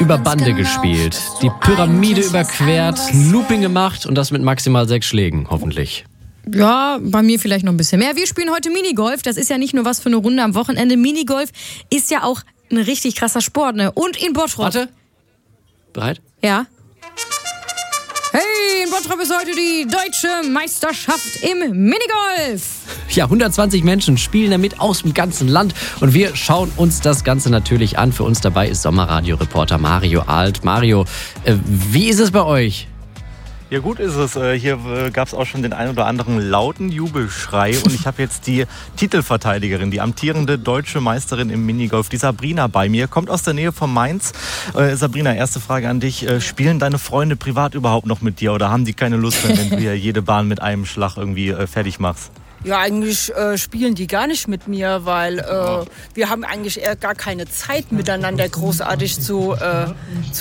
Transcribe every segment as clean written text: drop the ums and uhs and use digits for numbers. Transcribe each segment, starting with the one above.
über Bande gespielt, die Pyramide überquert, Looping gemacht und das mit maximal 6 Schlägen, hoffentlich. Ja, bei mir vielleicht noch ein bisschen mehr. Wir spielen heute Minigolf. Das ist ja nicht nur was für eine Runde am Wochenende. Minigolf ist ja auch ein richtig krasser Sport, ne? Und in Bottrop. Warte. Bereit? Ja. Hey, in Bottrop ist heute die deutsche Meisterschaft im Minigolf. Ja, 120 Menschen spielen damit aus dem ganzen Land und wir schauen uns das Ganze natürlich an. Für uns dabei ist Sommerradio-Reporter Mario Alt. Mario, wie ist es bei euch? Ja, gut ist es. Hier gab es auch schon den ein oder anderen lauten Jubelschrei. Und ich habe jetzt die Titelverteidigerin, die amtierende deutsche Meisterin im Minigolf, die Sabrina, bei mir. Kommt aus der Nähe von Mainz. Sabrina, erste Frage an dich. Spielen deine Freunde privat überhaupt noch mit dir oder haben die keine Lust mehr, wenn du hier jede Bahn mit einem Schlag irgendwie fertig machst? Ja, eigentlich spielen die gar nicht mit mir, weil wir haben eigentlich eher gar keine Zeit miteinander großartig sag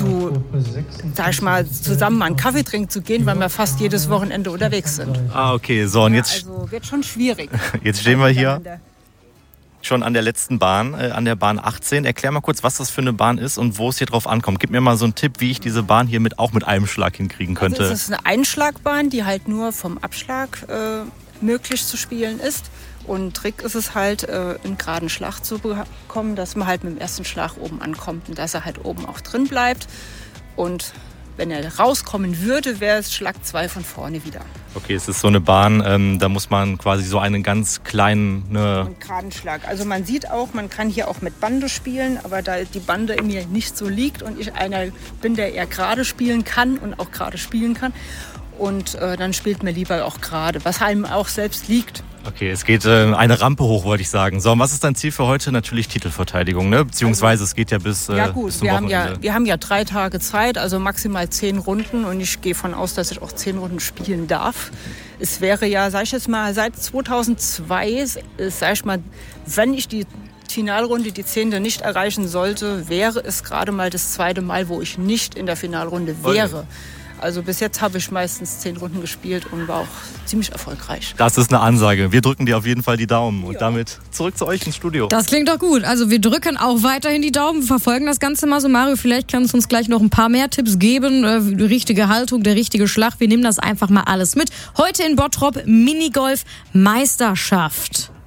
ich mal, zusammen einen Kaffee trinken zu gehen, weil wir fast jedes Wochenende unterwegs sind. Ah, okay, so und jetzt... Also wird schon schwierig. Jetzt stehen wir hier schon an der letzten Bahn, an der Bahn 18. Erklär mal kurz, was das für eine Bahn ist und wo es hier drauf ankommt. Gib mir mal so einen Tipp, wie ich diese Bahn hier auch mit einem Schlag hinkriegen könnte. Also es ist eine Einschlagbahn, die halt nur vom Abschlag möglich zu spielen ist. Und Trick ist es halt, einen geraden Schlag zu bekommen, dass man halt mit dem ersten Schlag oben ankommt und dass er halt oben auch drin bleibt. Und wenn er rauskommen würde, wäre es Schlag 2 von vorne wieder. Okay, es ist so eine Bahn, da muss man quasi so einen ganz kleinen... Einen geraden Schlag. Also man sieht auch, man kann hier auch mit Bande spielen, aber da die Bande in mir nicht so liegt und ich einer bin, der eher gerade spielen kann und auch gerade spielen kann, und dann spielt man lieber auch gerade, was einem auch selbst liegt. Okay, es geht eine Rampe hoch, wollte ich sagen. So, und was ist dein Ziel für heute? Natürlich Titelverteidigung, ne? Beziehungsweise es geht ja bis ja gut, bis zum Wochenende. wir haben ja 3 Tage Zeit, also maximal 10 Runden und ich gehe von aus, dass ich auch 10 Runden spielen darf. Es wäre ja, sag ich jetzt mal, seit 2002, sag ich mal, wenn ich die Finalrunde, die 10. nicht erreichen sollte, wäre es gerade mal das 2. Mal, wo ich nicht in der Finalrunde wäre. Okay. Also bis jetzt habe ich meistens 10 Runden gespielt und war auch ziemlich erfolgreich. Das ist eine Ansage. Wir drücken dir auf jeden Fall die Daumen. Und damit zurück zu euch ins Studio. Das klingt doch gut. Also wir drücken auch weiterhin die Daumen. Wir verfolgen das Ganze mal so. Mario, vielleicht kannst du uns gleich noch ein paar mehr Tipps geben. Die richtige Haltung, der richtige Schlag. Wir nehmen das einfach mal alles mit. Heute in Bottrop Minigolf Meisterschaft.